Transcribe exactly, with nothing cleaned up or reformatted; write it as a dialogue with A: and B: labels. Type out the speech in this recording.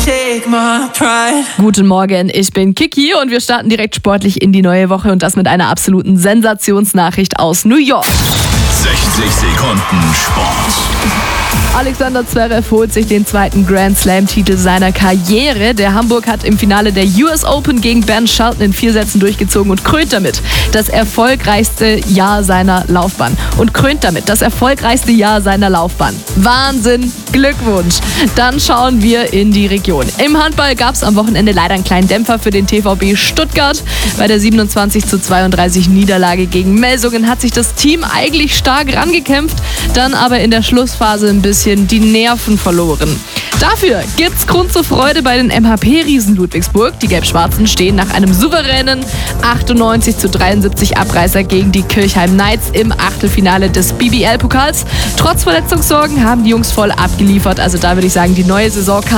A: take my pride.
B: Guten Morgen, ich bin Kiki und wir starten direkt sportlich in die neue Woche und das mit einer absoluten Sensationsnachricht aus New York.
C: sechzig Sekunden Sport.
B: Alexander Zverev holt sich den zweiten Grand Slam-Titel seiner Karriere. Der Hamburg hat im Finale der U S Open gegen Ben Shelton in vier Sätzen durchgezogen und krönt damit das erfolgreichste Jahr seiner Laufbahn. Und krönt damit das erfolgreichste Jahr seiner Laufbahn. Wahnsinn, Glückwunsch. Dann schauen wir in die Region. Im Handball gab es am Wochenende leider einen kleinen Dämpfer für den T V B Stuttgart. Bei der siebenundzwanzig zu zweiunddreißig Niederlage gegen Melsungen hat sich das Team eigentlich stark rangekämpft, dann aber in der Schlussphase ein bisschen die Nerven verloren. Dafür gibt's Grund zur Freude bei den M H P-Riesen Ludwigsburg. Die Gelb-Schwarzen stehen nach einem souveränen achtundneunzig zu dreiundsiebzig Abreißer gegen die Kirchheim Knights im Achtelfinale des B B L-Pokals. Trotz Verletzungssorgen haben die Jungs voll abgeliefert. Also da würde ich sagen, die neue Saison kann